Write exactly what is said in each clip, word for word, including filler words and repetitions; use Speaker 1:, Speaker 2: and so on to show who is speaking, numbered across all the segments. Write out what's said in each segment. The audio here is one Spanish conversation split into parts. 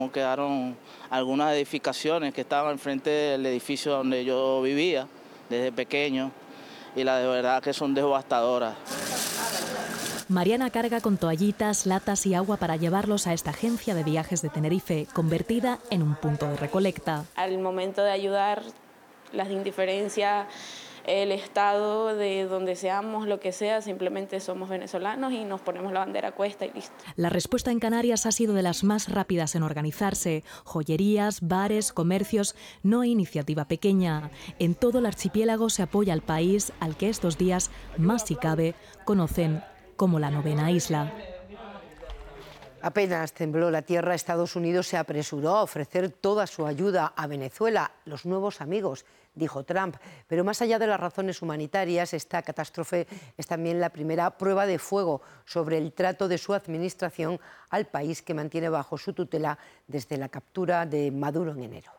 Speaker 1: Quedaron algunas edificaciones que estaban enfrente del edificio donde yo vivía desde pequeño y la de verdad que son devastadoras.
Speaker 2: Mariana carga con toallitas, latas y agua para llevarlos a esta agencia de viajes de Tenerife, convertida en un punto de recolecta.
Speaker 3: Al momento de ayudar, las indiferencias, el estado de donde seamos, lo que sea, simplemente somos venezolanos y nos ponemos la bandera a cuesta y listo.
Speaker 2: La respuesta en Canarias ha sido de las más rápidas en organizarse. Joyerías, bares, comercios, no hay iniciativa pequeña. En todo el archipiélago se apoya al país al que estos días, más si cabe, conocen como la novena isla.
Speaker 4: Apenas tembló la tierra, Estados Unidos se apresuró a ofrecer toda su ayuda a Venezuela, los nuevos amigos, dijo Trump. Pero más allá de las razones humanitarias, esta catástrofe es también la primera prueba de fuego sobre el trato de su administración al país que mantiene bajo su tutela desde la captura de Maduro en enero.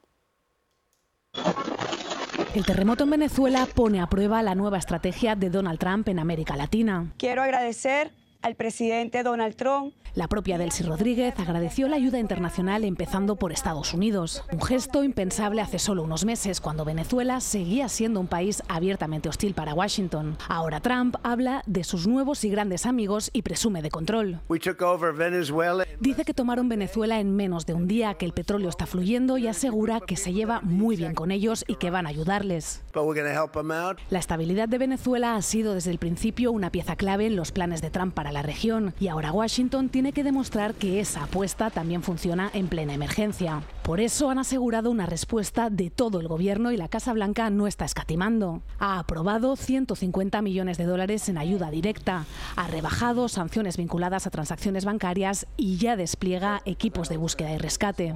Speaker 2: El terremoto en Venezuela pone a prueba la nueva estrategia de Donald Trump en América Latina.
Speaker 5: Quiero agradecer al presidente Donald Trump.
Speaker 2: La propia Delcy Rodríguez agradeció la ayuda internacional empezando por Estados Unidos. Un gesto impensable hace solo unos meses, cuando Venezuela seguía siendo un país abiertamente hostil para Washington. Ahora Trump habla de sus nuevos y grandes amigos y presume de control. Dice que tomaron Venezuela en menos de un día, que el petróleo está fluyendo y asegura que se lleva muy bien con ellos y que van a ayudarles. La estabilidad de Venezuela ha sido desde el principio una pieza clave en los planes de Trump para la región, y ahora Washington tiene que demostrar que esa apuesta también funciona en plena emergencia. Por eso han asegurado una respuesta de todo el gobierno y la Casa Blanca no está escatimando. Ha aprobado ciento cincuenta millones de dólares en ayuda directa, ha rebajado sanciones vinculadas a transacciones bancarias y ya despliega equipos de búsqueda y rescate.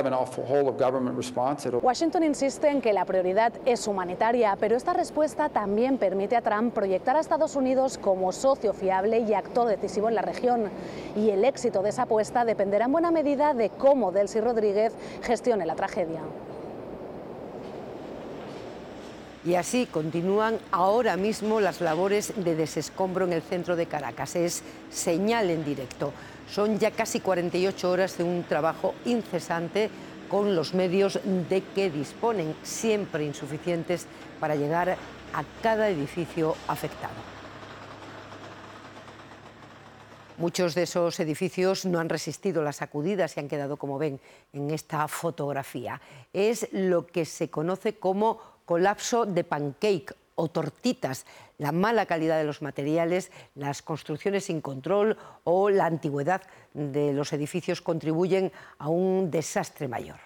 Speaker 6: Washington insiste en que la prioridad es humanitaria, pero esta respuesta también permite a Trump proyectar a Estados Unidos como socio fiable y actor decisivo en la región. Y el éxito de esa apuesta dependerá en buena medida de cómo Delcy Rodríguez gestione la tragedia.
Speaker 4: Y así continúan ahora mismo las labores de desescombro en el centro de Caracas. Es señal en directo. Son ya casi cuarenta y ocho horas de un trabajo incesante con los medios de que disponen, siempre insuficientes para llegar a cada edificio afectado. Muchos de esos edificios no han resistido las sacudidas y han quedado, como ven en esta fotografía. Es lo que se conoce como colapso de pancake o tortitas, la mala calidad de los materiales, las construcciones sin control o la antigüedad de los edificios contribuyen a un desastre mayor.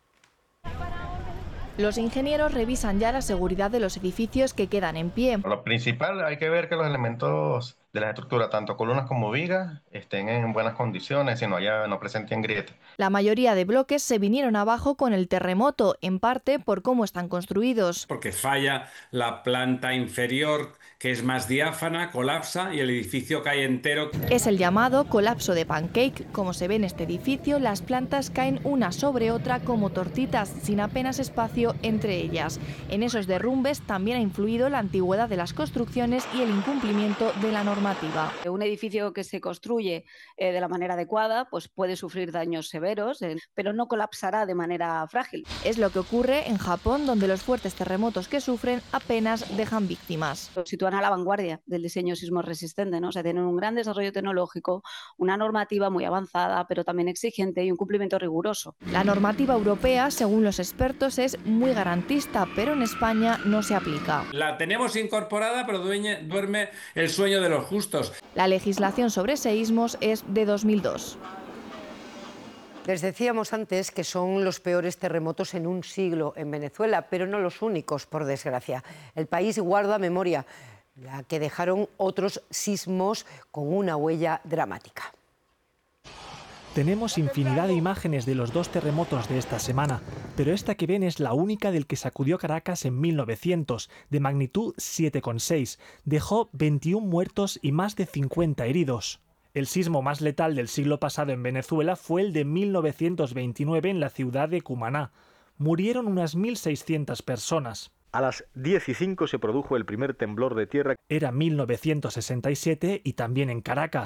Speaker 7: Los ingenieros revisan ya la seguridad de los edificios que quedan en pie.
Speaker 8: Lo principal, hay que ver que los elementos de la estructura, tanto columnas como vigas, estén en buenas condiciones y no, haya, no presenten grietas.
Speaker 7: La mayoría de bloques se vinieron abajo con el terremoto, en parte por cómo están construidos.
Speaker 9: Porque falla la planta inferior, que es más diáfana, colapsa y el edificio cae entero.
Speaker 7: Es el llamado colapso de pancake. Como se ve en este edificio, las plantas caen una sobre otra como tortitas, sin apenas espacio entre ellas. En esos derrumbes también ha influido la antigüedad de las construcciones y el incumplimiento de la normativa.
Speaker 10: Un edificio que se construye eh, de la manera adecuada pues puede sufrir daños severos, eh, pero no colapsará de manera frágil.
Speaker 7: Es lo que ocurre en Japón, donde los fuertes terremotos que sufren apenas dejan víctimas.
Speaker 10: Lo sitúan a la vanguardia del diseño sismo resistente, ¿no? O sea, tienen un gran desarrollo tecnológico, una normativa muy avanzada, pero también exigente y un cumplimiento riguroso.
Speaker 7: La normativa europea, según los expertos, es muy garantista, pero en España no se aplica.
Speaker 9: La tenemos incorporada, pero dueñe, duerme el sueño de los justos.
Speaker 7: La legislación sobre seísmos es de dos mil dos.
Speaker 4: Les decíamos antes que son los peores terremotos en un siglo en Venezuela, pero no los únicos, por desgracia. El país guarda memoria, la que dejaron otros sismos con una huella dramática.
Speaker 11: Tenemos infinidad de imágenes de los dos terremotos de esta semana, pero esta que ven es la única del que sacudió Caracas en mil novecientos, de magnitud siete coma seis. Dejó veintiún muertos y más de cincuenta heridos. El sismo más letal del siglo pasado en Venezuela fue el de mil novecientos veintinueve en la ciudad de Cumaná. Murieron unas mil seiscientas personas.
Speaker 12: A las diez y cinco se produjo el primer temblor de tierra.
Speaker 11: Era mil novecientos sesenta y siete y también en Caracas.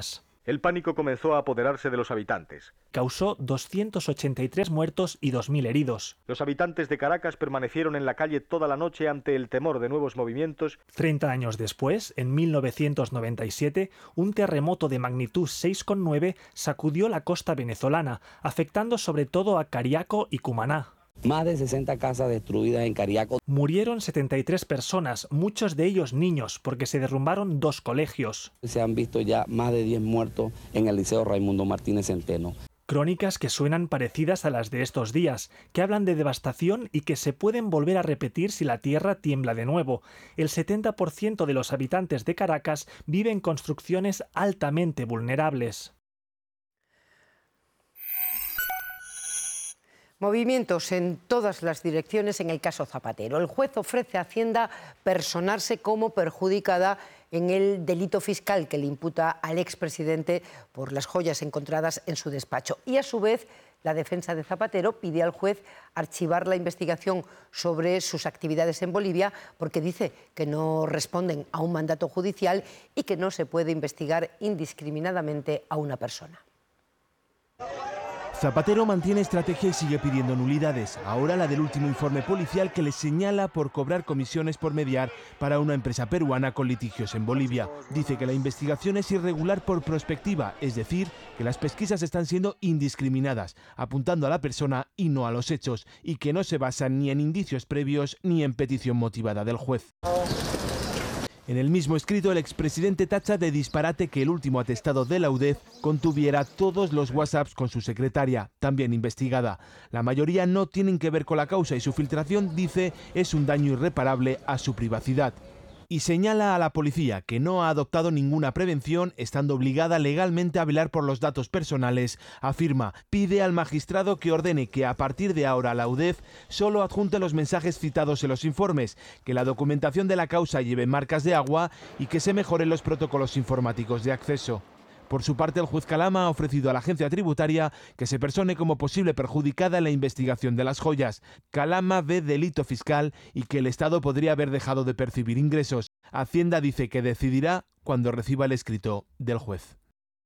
Speaker 12: El pánico comenzó a apoderarse de los habitantes.
Speaker 11: Causó doscientos ochenta y tres muertos y dos mil heridos.
Speaker 12: Los habitantes de Caracas permanecieron en la calle toda la noche ante el temor de nuevos movimientos.
Speaker 11: Treinta años después, en mil novecientos noventa y siete, un terremoto de magnitud seis coma nueve sacudió la costa venezolana, afectando sobre todo a Cariaco y Cumaná.
Speaker 13: Más de sesenta casas destruidas en Cariaco.
Speaker 11: Murieron setenta y tres personas, muchos de ellos niños, porque se derrumbaron dos colegios.
Speaker 13: Se han visto ya más de diez muertos en el Liceo Raimundo Martínez Centeno.
Speaker 11: Crónicas que suenan parecidas a las de estos días, que hablan de devastación y que se pueden volver a repetir si la tierra tiembla de nuevo. El setenta por ciento de los habitantes de Caracas vive en construcciones altamente vulnerables.
Speaker 4: Movimientos en todas las direcciones en el caso Zapatero. El juez ofrece a Hacienda personarse como perjudicada en el delito fiscal que le imputa al expresidente por las joyas encontradas en su despacho. Y a su vez, la defensa de Zapatero pide al juez archivar la investigación sobre sus actividades en Bolivia porque dice que no responden a un mandato judicial y que no se puede investigar indiscriminadamente a una persona.
Speaker 14: Zapatero mantiene estrategia y sigue pidiendo nulidades. Ahora la del último informe policial que le señala por cobrar comisiones por mediar para una empresa peruana con litigios en Bolivia. Dice que la investigación es irregular por prospectiva, es decir, que las pesquisas están siendo indiscriminadas, apuntando a la persona y no a los hechos, y que no se basan ni en indicios previos ni en petición motivada del juez. En el mismo escrito, el expresidente tacha de disparate que el último atestado de la U D E F contuviera todos los WhatsApps con su secretaria, también investigada. La mayoría no tienen que ver con la causa y su filtración, dice, es un daño irreparable a su privacidad. Y señala a la policía que no ha adoptado ninguna prevención, estando obligada legalmente a velar por los datos personales. Afirma, pide al magistrado que ordene que a partir de ahora la U D E F solo adjunte los mensajes citados en los informes, que la documentación de la causa lleve marcas de agua y que se mejoren los protocolos informáticos de acceso. Por su parte, el juez Calama ha ofrecido a la agencia tributaria que se persone como posible perjudicada en la investigación de las joyas. Calama ve delito fiscal y que el Estado podría haber dejado de percibir ingresos. Hacienda dice que decidirá cuando reciba el escrito del juez.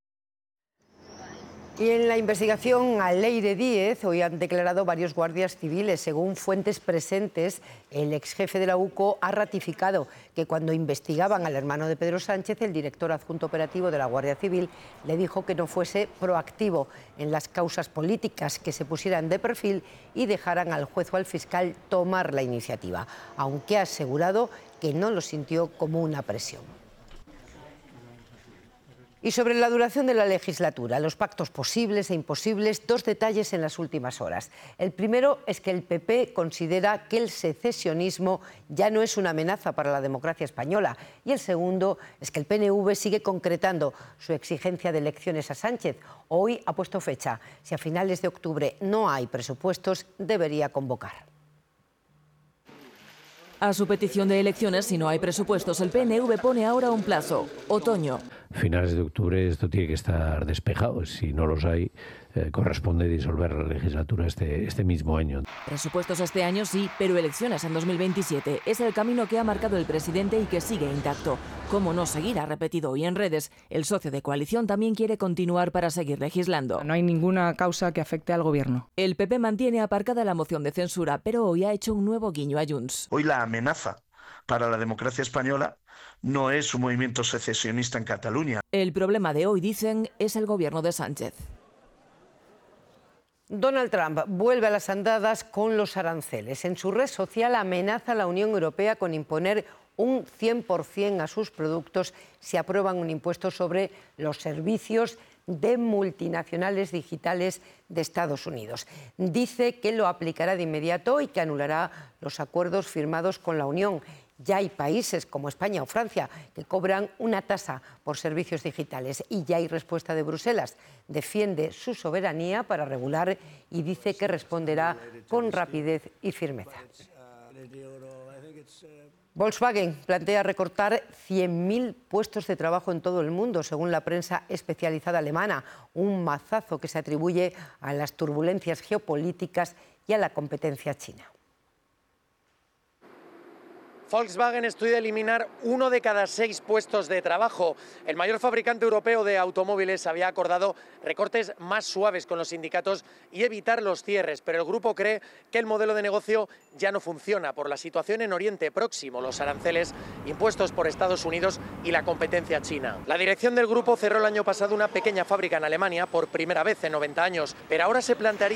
Speaker 4: Y en la investigación a Leire Díez, hoy han declarado varios guardias civiles. Según fuentes presentes, el exjefe de la U C O ha ratificado que cuando investigaban al hermano de Pedro Sánchez, el director adjunto operativo de la Guardia Civil le dijo que no fuese proactivo en las causas políticas, que se pusieran de perfil y dejaran al juez o al fiscal tomar la iniciativa, aunque ha asegurado que no lo sintió como una presión. Y sobre la duración de la legislatura, los pactos posibles e imposibles, dos detalles en las últimas horas. El primero es que el P P considera que el secesionismo ya no es una amenaza para la democracia española. Y el segundo es que el P N V sigue concretando su exigencia de elecciones a Sánchez. Hoy ha puesto fecha. Si a finales de octubre no hay presupuestos, debería convocar.
Speaker 15: A su petición de elecciones, si no hay presupuestos, el P N V pone ahora un plazo, otoño.
Speaker 16: Finales de octubre esto tiene que estar despejado. Si no los hay, eh, corresponde disolver la legislatura este, este mismo año.
Speaker 15: Presupuestos este año sí, pero elecciones en dos mil veintisiete. Es el camino que ha marcado el presidente y que sigue intacto. ¿Cómo no seguir? Ha repetido hoy en redes. El socio de coalición también quiere continuar para seguir legislando.
Speaker 17: No hay ninguna causa que afecte al gobierno.
Speaker 15: El P P mantiene aparcada la moción de censura, pero hoy ha hecho un nuevo guiño a Junts.
Speaker 18: Hoy la amenaza para la democracia española no es un movimiento secesionista en Cataluña.
Speaker 15: El problema de hoy, dicen, es el gobierno de Sánchez.
Speaker 4: Donald Trump vuelve a las andadas con los aranceles. En su red social amenaza a la Unión Europea con imponer un cien por cien a sus productos si aprueban un impuesto sobre los servicios de multinacionales digitales de Estados Unidos. Dice que lo aplicará de inmediato y que anulará los acuerdos firmados con la Unión. Ya hay países como España o Francia que cobran una tasa por servicios digitales y ya hay respuesta de Bruselas. Defiende su soberanía para regular y dice que responderá con rapidez y firmeza. Volkswagen plantea recortar cien mil puestos de trabajo en todo el mundo, según la prensa especializada alemana, un mazazo que se atribuye a las turbulencias geopolíticas y a la competencia china.
Speaker 19: Volkswagen estudia eliminar uno de cada seis puestos de trabajo. El mayor fabricante europeo de automóviles había acordado recortes más suaves con los sindicatos y evitar los cierres, pero el grupo cree que el modelo de negocio ya no funciona por la situación en Oriente Próximo, los aranceles impuestos por Estados Unidos y la competencia china. La dirección del grupo cerró el año pasado una pequeña fábrica en Alemania por primera vez en noventa años, pero ahora se plantearía